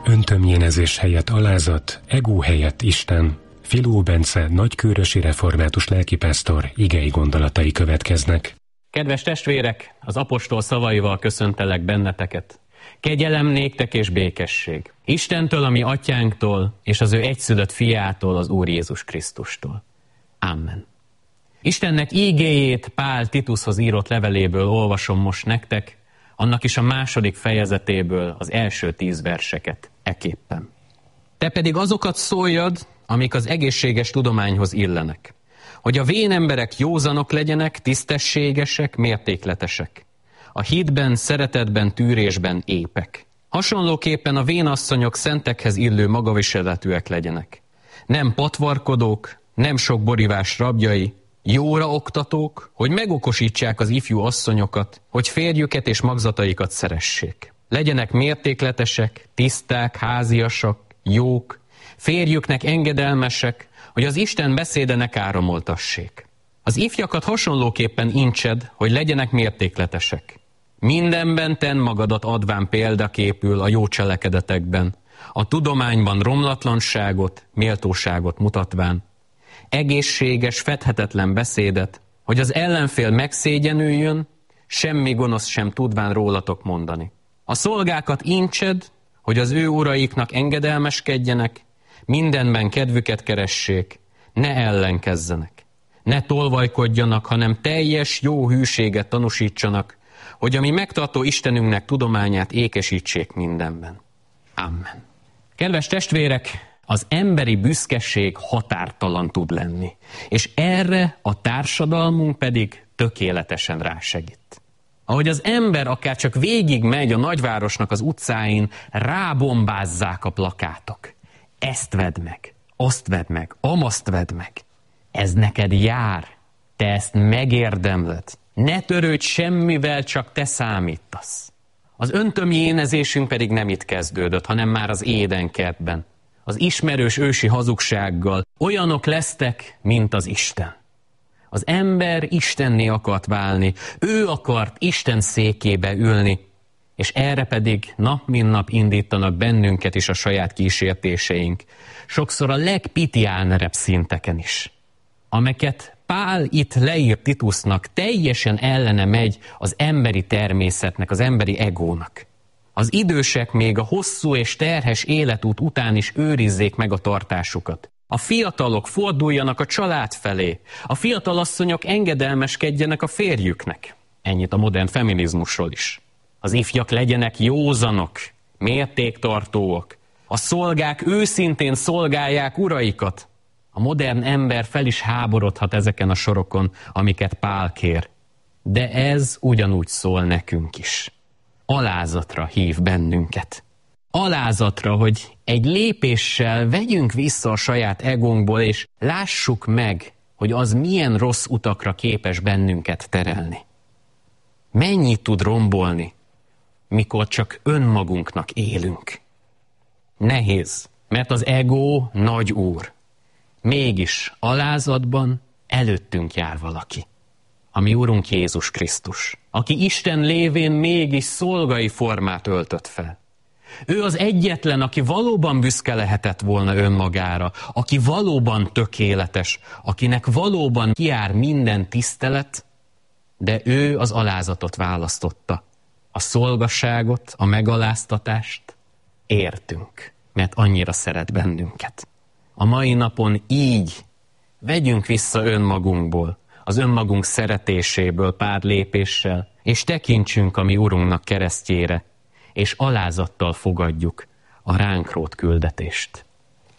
Öntömjénezés helyett alázat, egó helyett Isten. Filó Bence nagykőrösi református lelkipásztor igei gondolatai következnek. Kedves testvérek, az apostol szavaival köszöntelek benneteket. Kegyelem néktek és békesség. Istentől, a mi atyánktól, és az ő egyszülött fiától, az Úr Jézus Krisztustól. Amen. Istennek ígéjét Pál Titushoz írott leveléből olvasom most nektek, annak is a 2. fejezetéből az első 10 verseket eképpen. Te pedig azokat szóljad, amik az egészséges tudományhoz illenek, hogy a vén emberek józanok legyenek, tisztességesek, mértékletesek, a hitben, szeretetben, tűrésben épek. Hasonlóképpen a vénasszonyok szentekhez illő magaviseletűek legyenek. Nem patvarkodók, nem sok borivás rabjai, jóra oktatók, hogy megokosítsák az ifjú asszonyokat, hogy férjüket és magzataikat szeressék. Legyenek mértékletesek, tiszták, háziasak, jók, férjüknek engedelmesek, hogy az Isten beszéde ne káromoltassék. Az ifjakat hasonlóképpen intsed, hogy legyenek mértékletesek. Mindenben tenn magadat adván példaképül a jó cselekedetekben, a tudományban romlatlanságot, méltóságot mutatván, egészséges, fedhetetlen beszédet, hogy az ellenfél megszégyenüljön, semmi gonosz sem tudván rólatok mondani. A szolgákat intsed, hogy az ő uraiknak engedelmeskedjenek, mindenben kedvüket keressék, ne ellenkezzenek, ne tolvajkodjanak, hanem teljes jó hűséget tanúsítsanak, hogy a mi megtartó Istenünknek tudományát ékesítsék mindenben. Amen. Kedves testvérek, az emberi büszkeség határtalan tud lenni, és erre a társadalmunk pedig tökéletesen rásegít. Ahogy az ember akár csak végig megy a nagyvárosnak az utcáin, rábombázzák a plakátok. Ezt vedd meg, azt vedd meg, amaszt vedd meg. Ez neked jár, te ezt megérdemled. Ne törődj semmivel, csak te számítasz. Az öntömjénezésünk pedig nem itt kezdődött, hanem már az Édenkertben. Az ismerős ősi hazugsággal olyanok lesztek, mint az Isten. Az ember Istenné akart válni, ő akart Isten székébe ülni, és erre pedig nap mint nap indítanak bennünket is a saját kísértéseink, sokszor a legpitiálnerebb szinteken is. Amelyeket Pál itt leír Titusnak, teljesen ellene megy az emberi természetnek, az emberi egónak. Az idősek még a hosszú és terhes életút után is őrizzék meg a tartásukat. A fiatalok forduljanak a család felé, a fiatalasszonyok engedelmeskedjenek a férjüknek. Ennyit a modern feminizmusról is. Az ifjak legyenek józanok, mértéktartóak. A szolgák őszintén szolgálják uraikat. A modern ember fel is háborodhat ezeken a sorokon, amiket Pál kér. De ez ugyanúgy szól nekünk is. Alázatra hív bennünket. Alázatra, hogy egy lépéssel vegyünk vissza a saját egónkból, és lássuk meg, hogy az milyen rossz utakra képes bennünket terelni. Mennyit tud rombolni, mikor csak önmagunknak élünk. Nehéz, mert az ego nagy úr. Mégis alázatban előttünk jár valaki. A mi Urunk Jézus Krisztus, aki Isten lévén mégis szolgai formát öltött fel. Ő az egyetlen, aki valóban büszke lehetett volna önmagára, aki valóban tökéletes, akinek valóban kijár minden tisztelet, de ő az alázatot választotta. A szolgasságot, a megaláztatást értünk, mert annyira szeret bennünket. A mai napon így vegyünk vissza önmagunkból, az önmagunk szeretéséből pár lépéssel, és tekintsünk a mi Urunknak keresztjére, és alázattal fogadjuk a ránk rótt küldetést.